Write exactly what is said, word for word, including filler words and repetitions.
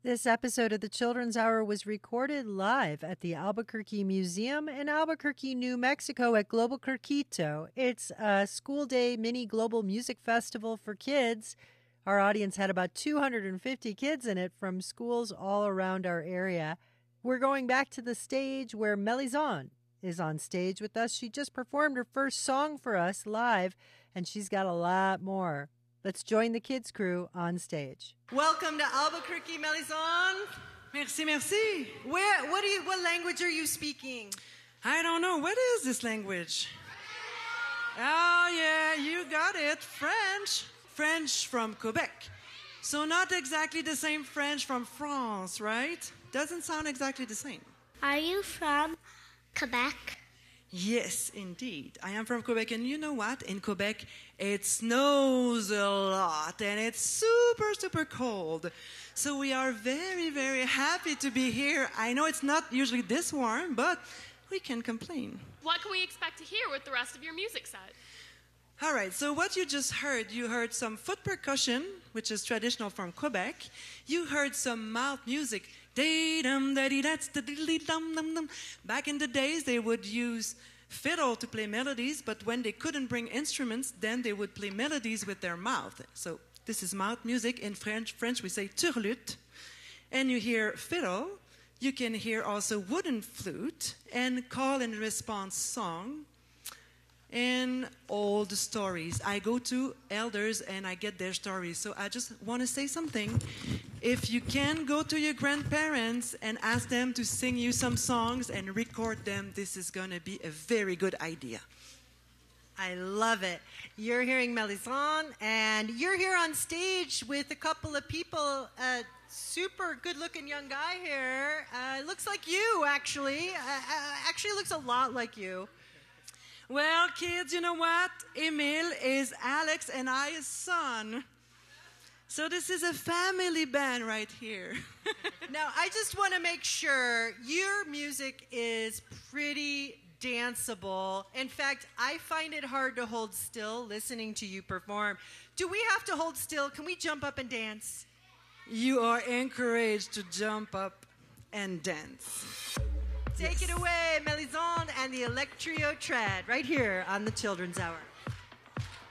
This episode of the Children's Hour was recorded live at the Albuquerque Museum in Albuquerque, New Mexico at Global Circuito. It's a school day mini global music festival for kids. Our audience had about two hundred fifty kids in it from schools all around our area. We're going back to the stage where Melisande is on stage with us. She just performed her first song for us live, and she's got a lot more. Let's join the kids' crew on stage. Welcome to Albuquerque, Melisande. Merci, merci. Where? What are you? What language are you speaking? I don't know. What is this language? Oh, yeah, you got it. French. French from Quebec. So not exactly the same French from France, right? Doesn't sound exactly the same. Are you from Quebec? Yes, indeed. I am from Quebec, and you know what? In Quebec, it snows a lot, and it's super, super cold. So we are very, very happy to be here. I know it's not usually this warm, but we can complain. What can we expect to hear with the rest of your music set? All right, so what you just heard, you heard some foot percussion, which is traditional from Quebec. You heard some mouth music. Back in the days, they would use fiddle to play melodies, but when they couldn't bring instruments, then they would play melodies with their mouth. So this is mouth music. In French, French we say turlute. And you hear fiddle. You can hear also wooden flute and call and response song. And old stories. I go to elders and I get their stories. So I just want to say something. If you can go to your grandparents and ask them to sing you some songs and record them, this is going to be a very good idea. I love it. You're hearing Melisande, and you're here on stage with a couple of people. A super good-looking young guy here. Uh, looks like you, actually. Uh, uh, actually looks a lot like you. Well, kids, you know what? Emil is Alex and I's son. So this is a family band right here. Now, I just want to make sure your music is pretty danceable. In fact, I find it hard to hold still listening to you perform. Do we have to hold still? Can we jump up and dance? You are encouraged to jump up and dance. Take yes. it away, Melisande and the Electrio Trad, right here on the Children's Hour.